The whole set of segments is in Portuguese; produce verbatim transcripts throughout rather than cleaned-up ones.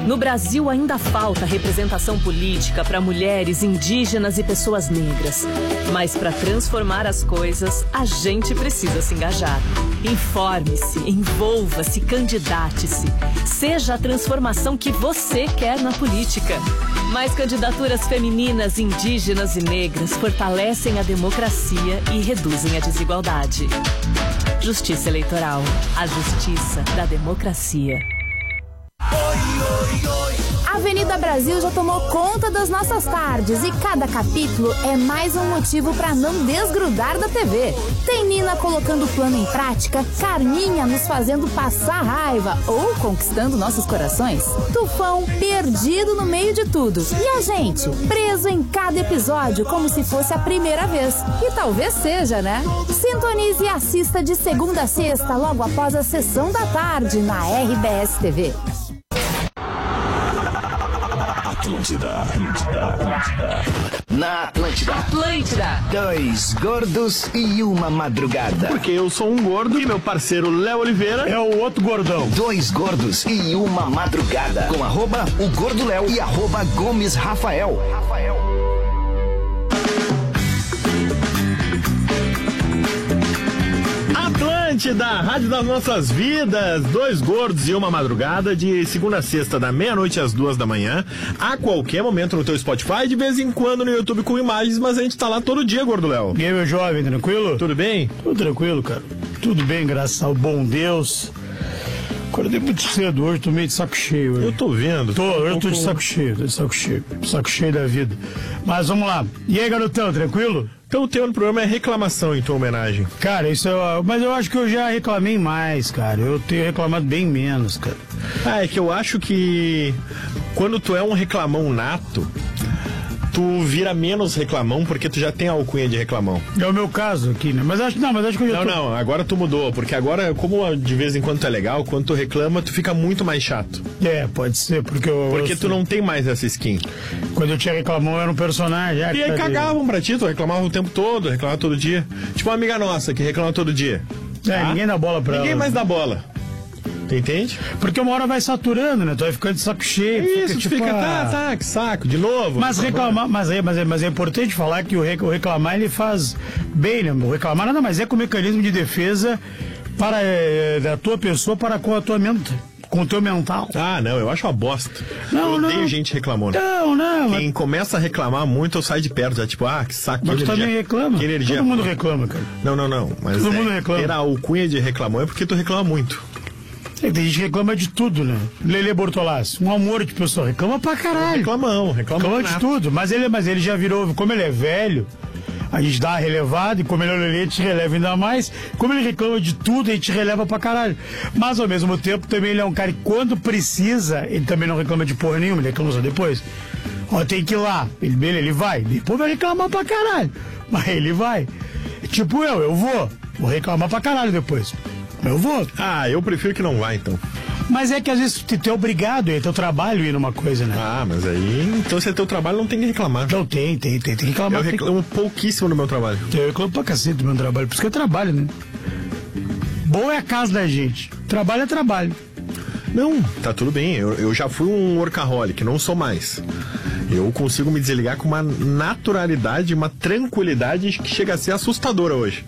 No Brasil ainda falta representação política para mulheres, indígenas e pessoas negras. Mas para transformar as coisas, a gente precisa se engajar. Informe-se, envolva-se, candidate-se. Seja a transformação que você quer na política. Mais candidaturas femininas, indígenas e negras fortalecem a democracia e reduzem a desigualdade. Justiça Eleitoral. A justiça da democracia. A Avenida Brasil já tomou conta das nossas tardes e cada capítulo é mais um motivo para não desgrudar da T V. Tem Nina colocando o plano em prática, Carminha nos fazendo passar raiva ou conquistando nossos corações, Tufão perdido no meio de tudo e a gente preso em cada episódio como se fosse a primeira vez. E talvez seja, né? Sintonize e assista de segunda a sexta logo após a sessão da tarde na R B S T V. Atlântida, Atlântida, Atlântida. Na Atlântida. Atlântida. Dois gordos e uma madrugada. Porque eu sou um gordo e meu parceiro Léo Oliveira é o outro gordão. Dois gordos e uma madrugada. Com arroba o Gordo Léo e arroba Gomes Rafael. Rafael. Atlântida, Rádio das Nossas Vidas, dois gordos e uma madrugada, de segunda a sexta, da meia-noite às duas da manhã, a qualquer momento no teu Spotify, de vez em quando no YouTube com imagens, mas a gente tá lá todo dia, Gordo Léo. E aí, meu jovem, tranquilo? Tudo bem? Tudo tranquilo, cara. Tudo bem, graças ao bom Deus. Acordei muito cedo hoje, tô meio de saco cheio hoje. Eu tô vendo. Tô, um eu pouco... tô de saco cheio, tô de saco cheio. Saco cheio da vida. Mas vamos lá. E aí, garotão, tranquilo? Então o tema do programa é reclamação em tua homenagem. Cara, isso é... Mas eu acho que eu já reclamei mais, cara. Eu tenho reclamado bem menos, cara. Ah, é que eu acho que quando tu é um reclamão nato, tu vira menos reclamão porque tu já tem a alcunha de reclamão. É o meu caso aqui, né? Mas acho, não, mas acho que eu já Não, tô... não, agora tu mudou, porque agora, como de vez em quando tu é legal, quando tu reclama, tu fica muito mais chato. É, pode ser, porque eu... Porque eu tu não tem mais essa skin. Quando eu tinha reclamão, eu era um personagem. Ah, E aí cadê? cagavam pra ti, tu reclamava o tempo todo, reclamava todo dia. Tipo uma amiga nossa que reclama todo dia. É, Tá? ninguém dá bola pra Ninguém ela. mais dá bola. Tu entende? Porque uma hora vai saturando, né? Tu vai ficando de saco cheio. Isso, fica, tu tipo, fica, ah, tá, tá, que saco, de novo. Mas reclamar, mas é, mas, é, mas é importante falar que o, rec, o reclamar ele faz bem, né? O reclamar nada mais é que um mecanismo de defesa para, é, da tua pessoa para com a tua mente, com o teu mental. Ah, não, eu acho uma bosta. Não, eu odeio não. gente reclamando. Não, não. Quem Mas, começa a reclamar muito, eu saio de perto, já tipo, ah, que saco, mas que tu energia. também reclama. Que energia. Todo mundo reclama, cara. Não, não, não. Mas Todo é, mundo reclama. ter a alcunha de reclamão é porque tu reclama muito. É, tem gente que reclama de tudo, né? Lele Bortolassi, um amor de pessoa, reclama pra caralho. Reclamão, reclama Reclama de tudo, mas ele, mas ele já virou, como ele é velho, a gente dá a relevada, e como ele é o Lelê, a gente releva ainda mais. Como ele reclama de tudo, a gente releva pra caralho. Mas ao mesmo tempo, também ele é um cara que quando precisa, ele também não reclama de porra nenhuma, ele reclama só depois. Ó, tem que ir lá, ele, ele vai, depois vai reclamar pra caralho, mas ele vai. Tipo eu, eu vou, vou reclamar pra caralho depois. Eu vou. Ah, eu prefiro que não vá, então. Mas é que às vezes tu é obrigado, é teu trabalho ir numa coisa, né? Ah, mas aí, então se é teu trabalho, não tem que reclamar. Não, tem, tem, tem, tem que reclamar. Eu tem- reclamo pouquíssimo no meu trabalho. Eu reclamo pra cacete do meu trabalho, por isso que eu trabalho, né? Bom é a casa da gente. Trabalho é trabalho. Não, tá tudo bem. Eu, eu já fui um workaholic, não sou mais. Eu consigo me desligar com uma naturalidade, uma tranquilidade que chega a ser assustadora hoje.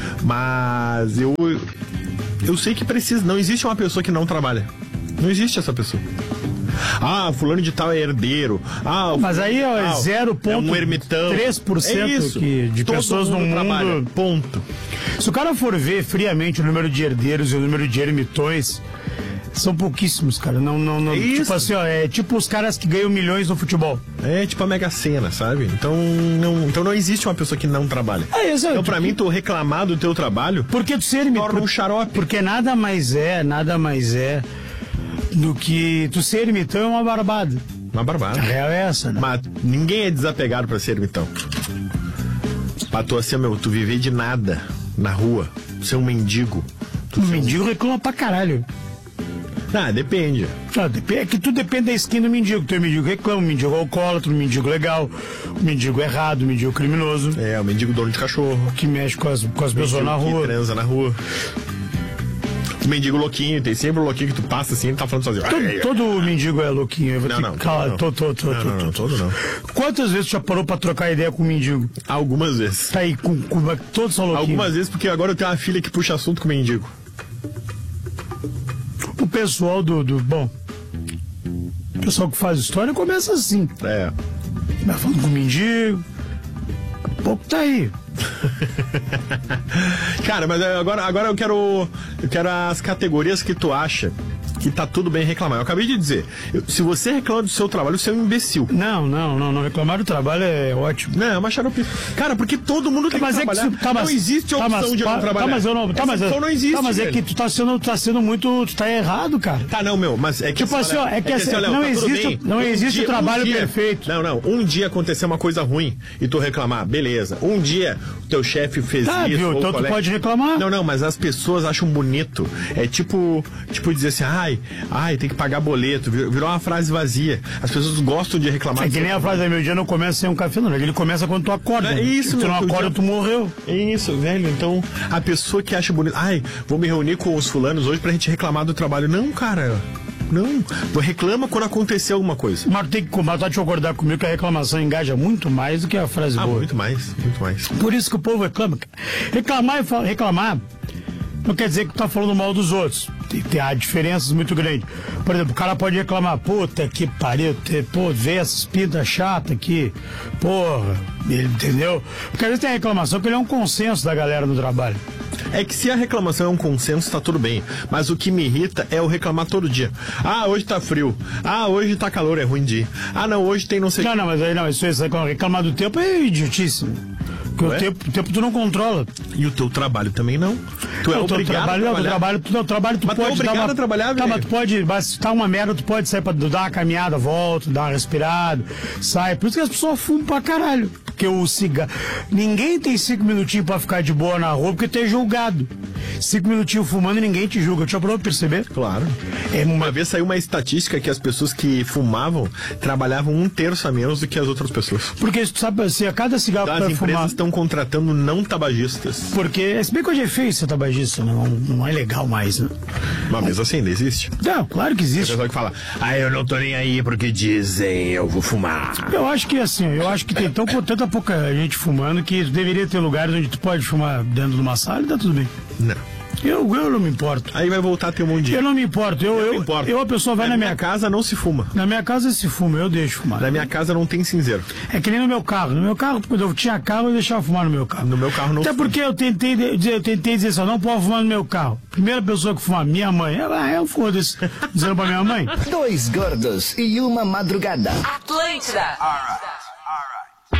Mas eu... Eu sei que precisa, não existe uma pessoa que não trabalha. Não existe essa pessoa. Ah, fulano de tal é herdeiro. Ah, Mas aí é ah, zero é um vírgula ermitão. três por cento É isso. que de Todo pessoas no mundo. trabalha. Ponto. Se o cara for ver friamente o número de herdeiros e o número de ermitões, são pouquíssimos, cara. Não, não, não. É Tipo isso. assim, ó, é tipo os caras que ganham milhões no futebol. É tipo a Mega Sena, sabe? Então não, então não existe uma pessoa que não trabalha. É isso, Então tipo, pra mim, tu reclamar do teu trabalho, porque tu ser ermitão. torna um xarope. Porque nada mais é, nada mais é do que tu ser ermitão é uma barbada. Uma barbada. A real é essa, né? Mas ninguém é desapegado pra ser ermitão. Pra tu assim, meu, tu viver de nada na rua, ser um mendigo. Tu O ser um- mendigo reclama pra caralho. Ah, depende. Ah, dep- é que tudo depende da skin do mendigo. Tem o mendigo que reclama, o mendigo alcoólatra, o mendigo legal, o mendigo errado, o mendigo criminoso, É, o mendigo dono de cachorro. que mexe com as, com as pessoas na mendigo rua. que transa na rua. Mendigo louquinho, tem sempre um louquinho que tu passa assim e tá falando sozinho. Todo, todo mendigo é louquinho. Eu vou Não, ter não, que calar. não. Tô, tô, tô, Não, tô, não, tô, não, tô. todo não. Quantas vezes tu já parou pra trocar ideia com um mendigo? Algumas vezes. Tá aí, com, com, todos são louquinhos. Algumas vezes, porque agora eu tenho uma filha que puxa assunto com o mendigo. O pessoal do, do... Bom, o pessoal que faz história começa assim. É. Vai falando com o mendigo. Daqui a pouco tá aí. Cara, mas agora, agora eu quero eu quero as categorias que tu acha que tá tudo bem reclamar. Eu acabei de dizer, eu, se você reclama do seu trabalho, você é um imbecil. Não, não, não, não. Reclamar do trabalho é ótimo. Não, é uma xarope. Cara, porque todo mundo tem Mas que é que trabalhar. se- tá, mas- não existe tá, opção mas- de não tá, trabalhar. Tá, mas eu não. Tá, Essa mas, opção não existe. tá, mas é velho. que tu tá sendo, tá sendo muito. Tu tá errado, cara. Tá, não, meu, mas é que Tipo assim, ó, é que assim, Léo, não tá tudo existe- bem. não Um existe dia- trabalho um dia- perfeito. Não, não, um dia aconteceu uma coisa ruim e tu reclamar, beleza. Um dia o teu chefe fez Tá, isso. viu? ou o Então tu colega- pode reclamar. Não, não, mas as pessoas acham bonito. É tipo, tipo dizer assim, ai, ai, tem que pagar boleto. Virou virou uma frase vazia. As pessoas gostam de reclamar. É que nem a frase, meu dia não começa sem um café, não. Ele começa quando tu acorda. É isso, Se tu meu, não que o acorda, dia- tu morreu. É isso, velho. Então, a pessoa que acha bonito, ai, vou me reunir com os fulanos hoje pra gente reclamar do trabalho. Não, cara. Não. Reclama quando acontecer alguma coisa. Mas tu tem que mas tu tem que concordar comigo que a reclamação engaja muito mais do que a frase Ah, boa. muito mais, muito mais. Por isso que o povo reclama. Reclamar e fa- reclamar não quer dizer que tu tá falando mal dos outros. Tem, tem há diferenças muito grandes. Por exemplo, o cara pode reclamar, puta que pariu, te, pô, vê essas pintas chatas aqui, porra, ele, entendeu? Porque às vezes tem a reclamação que ele é um consenso da galera no trabalho. É que se a reclamação é um consenso, tá tudo bem. Mas o que me irrita é o reclamar todo dia. Ah, hoje tá frio. Ah, hoje tá calor, é ruim de ir. Ah, não, hoje tem não sei o Não, não, mas aí não, isso, isso reclamar do tempo é idiotice. Porque Ué? o tempo, o tempo tu não controla. E o teu trabalho também não. Tu é Não, teu obrigado trabalho, a não, teu trabalhar. trabalho, tu, não, trabalho tu Mas tu é pode dar obrigado uma, a trabalhar, tá, velho. mas tu pode, mas se tá uma merda, tu pode sair pra dar uma caminhada, volta, dar uma respirada, sai. Por isso que as pessoas fumam pra caralho. Porque o cigarro. Ninguém tem cinco minutinhos pra ficar de boa na rua porque tu é julgado. Cinco minutinhos fumando e ninguém te julga. Deixa eu perceber. Claro. É uma... Uma vez saiu uma estatística que as pessoas que fumavam trabalhavam um terço a menos do que as outras pessoas. Porque tu sabe assim, a cada cigarro Então, que tu as vai empresas fumar. estão contratando não tabagistas. Porque, se bem que hoje é feio ser tabagista, não, não é legal mais, né? Mas mesmo assim ainda existe. Não, claro que Tem existe. pessoa que fala, ah, eu não tô nem aí porque dizem, eu vou fumar. Eu acho que assim, eu acho que tem tão, tanta pouca gente fumando que deveria ter lugares onde tu pode fumar dentro de uma sala e tá tudo bem. Não. Eu, eu não me importo. Aí vai voltar a ter um monte de... Eu não me importo. Eu, eu, não importa. eu a pessoa vai na, minha casa. casa não se fuma. Na minha casa se fuma, eu deixo fumar. Na minha casa não tem cinzeiro. É que nem no meu carro. No meu carro, quando eu tinha carro, eu deixava fumar no meu carro. No meu carro não Até fuma. porque eu tentei dizer, eu tentei dizer só, não pode fumar no meu carro. Primeira pessoa que fuma, minha mãe. Ela, ah, eu foda-se. Dizendo pra minha mãe. Dois gordos e uma madrugada. Atlântida.